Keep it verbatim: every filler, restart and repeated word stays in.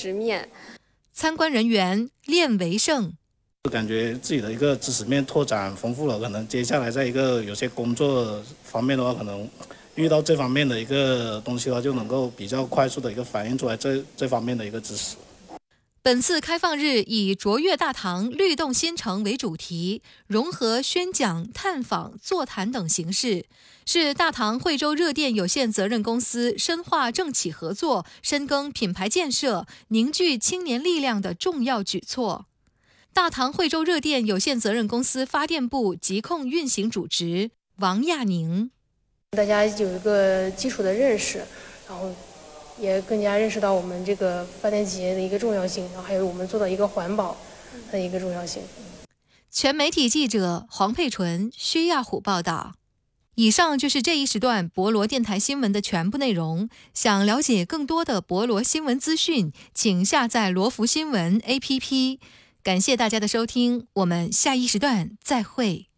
直面。 参观人员练为胜， 感觉自己的一个知识面拓展丰富了，可能接下来在一个有些工作方面的话，可能遇到这方面的一个东西的话，就能够比较快速的一个反映出来这这方面的一个知识。 本次开放日以卓越大唐律动新城为主题，融合宣讲、探访、座谈等形式，是大唐惠州热电有限责任公司深化政企合作、深耕品牌建设、凝聚青年力量的重要举措。大唐惠州热电有限责任公司发电部疾控运行主职王亚宁， 大家有一个基础的认识，然后也更加认识到我们这个发电企业的一个重要性，然后还有我们做到一个环保的一个重要性。 全媒体记者黄佩纯、薛亚虎报道。以上就是这一时段博罗电台新闻的全部内容。想了解更多的博罗新闻资讯，请下载罗福新闻 A P P。感谢大家的收听，我们下一时段再会。